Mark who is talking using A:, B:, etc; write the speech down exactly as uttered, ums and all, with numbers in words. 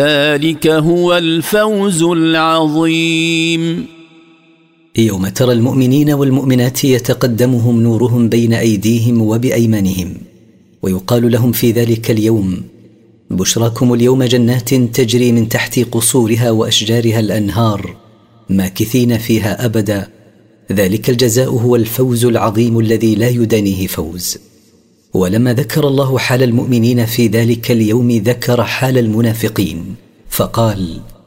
A: ذلك هو الفوز العظيم.
B: يوم ترى المؤمنين والمؤمنات يتقدمهم نورهم بين أيديهم وبأيمانهم، ويقال لهم في ذلك اليوم: بشراكم اليوم جنات تجري من تحت قصورها وأشجارها الأنهار ماكثين فيها أبدا، ذلك الجزاء هو الفوز العظيم الذي لا يدانيه فوز. ولما ذكر الله حال المؤمنين في ذلك اليوم ذكر حال المنافقين فقال: